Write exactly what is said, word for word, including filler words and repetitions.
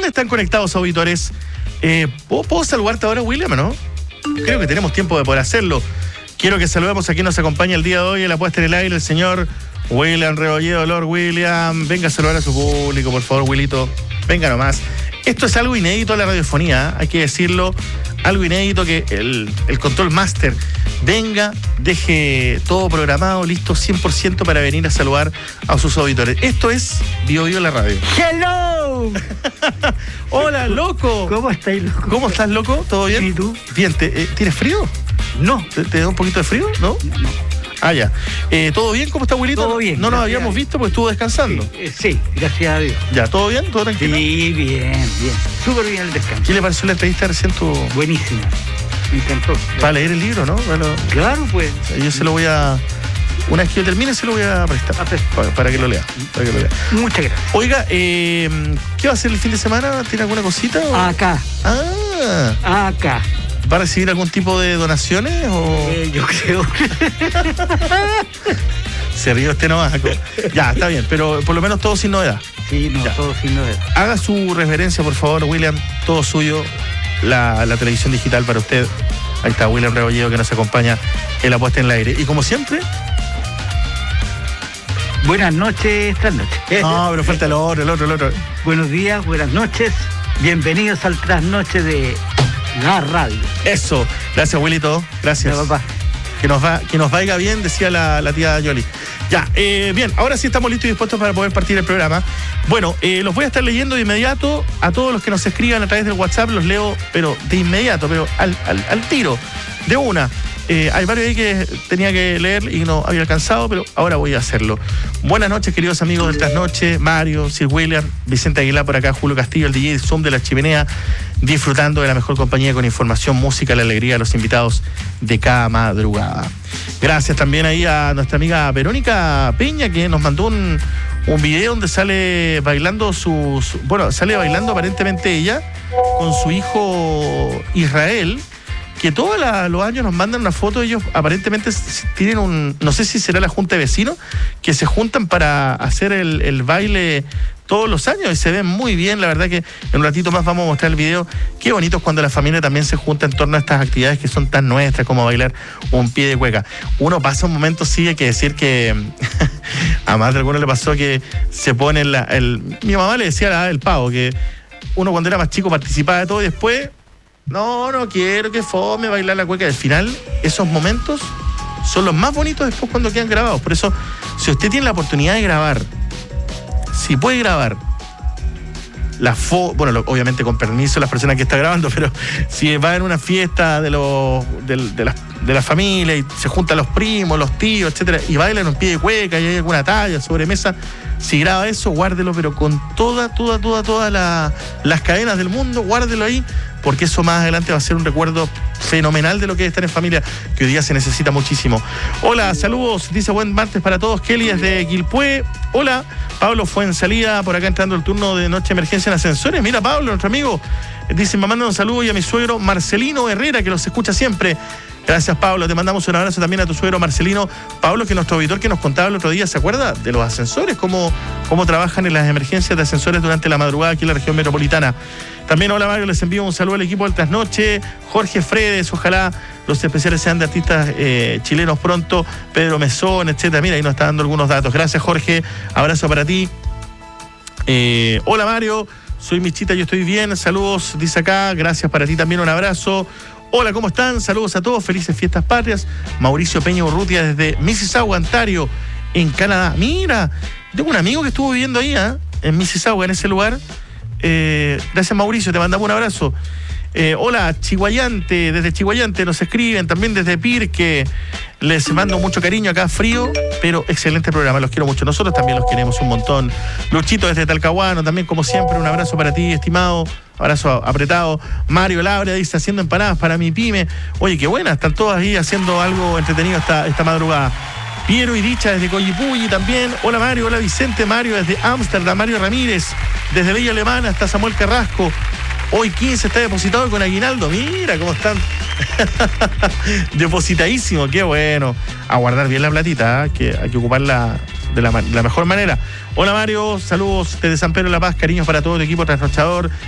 están conectados, auditores? Eh, ¿puedo, ¿Puedo saludarte ahora, William, no? Creo que tenemos tiempo de poder hacerlo. Quiero que saludemos a quien nos acompaña el día de hoy en la puesta en el aire, el señor William Rebolledo. Lord William, venga a saludar a su público, por favor, Willito. Venga nomás. Esto es algo inédito a la radiofonía, ¿eh? Hay que decirlo. Algo inédito, que el, el control master venga, deje todo programado, listo, cien por ciento para venir a saludar a sus auditores. Esto es Bio Bio la radio. ¡Hello! Hola, loco. ¿Cómo estás, loco? ¿Cómo estás, loco? ¿Todo bien? ¿Y tú? Bien, ¿te, eh, ¿tienes frío? No. ¿Te, ¿Te da un poquito de frío? ¿No? No. Ah, ya. Eh, ¿Todo bien? ¿Cómo está, Wilito? Todo bien. No nos habíamos visto porque estuvo descansando. Sí, eh, sí, gracias a Dios. Ya, ¿todo bien? ¿Todo tranquilo? Sí, bien, bien. Súper bien el descanso. ¿Qué le pareció la entrevista recién? Tu... Buenísima. Me encantó. Para leer el libro, ¿no? Bueno, claro, pues. yo se lo voy a... Una vez que yo termine, se lo voy a prestar. A prestar. Para, para que lo lea. Para que lo lea. Muchas gracias. Oiga, eh, ¿qué va a hacer el fin de semana? ¿Tiene alguna cosita? O... Acá. Ah. Acá. ¿Va a recibir algún tipo de donaciones? O... Eh, yo creo. Se rió este novaco. Ya, está bien, pero por lo menos todo sin novedad. Sí, no, ya. todo sin novedad. Haga su reverencia, por favor, William. Todo suyo. La, la televisión digital para usted. Ahí está William Rebolledo, que nos acompaña en la puesta en el aire. Y como siempre... Buenas noches, esta noche. No, pero falta el otro, el otro, el otro. Buenos días, buenas noches. Bienvenidos al trasnoche de la radio. Eso. Gracias, Willito. Gracias. Ya, papá. Que nos va, que nos vaya bien, decía la, la tía Yoli. Ya, eh, bien, ahora sí estamos listos y dispuestos para poder partir el programa. Bueno, eh, los voy a estar leyendo de inmediato. A todos los que nos escriban a través del WhatsApp los leo, pero de inmediato, pero al, al, al tiro, de una. Eh, hay varios ahí que tenía que leer y no había alcanzado, pero ahora voy a hacerlo. Buenas noches, queridos amigos del Trasnoche, Mario, Sir William, Vicente Aguilar por acá, Julio Castillo, el D J Zoom de la Chimenea, disfrutando de la mejor compañía con información, música, la alegría de los invitados de cada madrugada. Gracias también ahí a nuestra amiga Verónica Peña, que nos mandó un, un video donde sale bailando sus... Bueno, sale bailando aparentemente ella con su hijo Israel, que todos la, los años nos mandan una foto. Ellos aparentemente tienen un, no sé si será la junta de vecinos, que se juntan para hacer el, el baile todos los años y se ven muy bien. La verdad que en un ratito más vamos a mostrar el video. Qué bonito es cuando la familia también se junta en torno a estas actividades que son tan nuestras como bailar un pie de cueca. Uno pasa un momento, sí, hay que decir que a más de alguno le pasó que se pone la, el... Mi mamá le decía la, el pavo, que uno cuando era más chico participaba de todo y después... No, no quiero que fome bailar la cueca. Al final, esos momentos son los más bonitos después cuando quedan grabados. Por eso, si usted tiene la oportunidad de grabar, si puede grabar la foto, bueno, lo, obviamente con permiso de las personas que está grabando, pero si va en una fiesta de, los, de, de, la, de la familia y se juntan los primos, los tíos, etcétera, y bailan un pie de cueca y hay alguna talla, sobremesa, si graba eso, guárdelo, pero con toda, toda, toda, todas la, las cadenas del mundo, guárdelo ahí, porque eso más adelante va a ser un recuerdo fenomenal de lo que es estar en familia, que hoy día se necesita muchísimo. Hola, saludos, dice buen martes para todos. Kelly desde Quilpué. Hola, Pablo fue en salida, por acá entrando el turno de noche emergencia en ascensores. Mira, Pablo, nuestro amigo, dice, me mandan un saludo y a mi suegro Marcelino Herrera, que los escucha siempre. Gracias, Pablo. Te mandamos un abrazo también a tu suegro Marcelino. Pablo, que es nuestro auditor que nos contaba el otro día, ¿se acuerda? De los ascensores, cómo, cómo trabajan en las emergencias de ascensores durante la madrugada aquí en la región metropolitana. También, hola Mario, les envío un saludo al equipo del Trasnoche. Jorge Fredes, ojalá los especiales sean de artistas eh, chilenos pronto. Pedro Mesón, etcétera. Mira, ahí nos está dando algunos datos. Gracias, Jorge. Abrazo para ti. Eh, hola Mario, soy Michita, yo estoy bien. Saludos, dice acá. Gracias para ti también, un abrazo. Hola, ¿cómo están? Saludos a todos, felices fiestas patrias. Mauricio Peña Urrutia desde Mississauga, Ontario, en Canadá. Mira, tengo un amigo que estuvo viviendo ahí, ¿eh? En Mississauga, en ese lugar. Eh, gracias, Mauricio, te mandamos un abrazo. Eh, hola, Chihuayante, desde Chihuayante nos escriben, también desde Pirque. Les mando mucho cariño, acá frío, pero excelente programa, los quiero mucho. Nosotros también los queremos un montón. Luchito desde Talcahuano, también como siempre, un abrazo para ti, estimado. Abrazo apretado. Mario Labria dice, haciendo empanadas para mi pyme. Oye, qué buena, están todas ahí haciendo algo entretenido esta, esta madrugada. Piero y Dicha desde Coyipulli también. Hola Mario, hola Vicente, Mario desde Ámsterdam, Mario Ramírez desde Villa Alemana, hasta Samuel Carrasco. Hoy quince está depositado con aguinaldo. Mira cómo están. Depositadísimo, qué bueno. A guardar bien la platita, ¿eh? Que hay que ocuparla de la, de la mejor manera. Hola Mario, saludos desde San Pedro de la Paz, cariños para todo tu equipo trasnochador.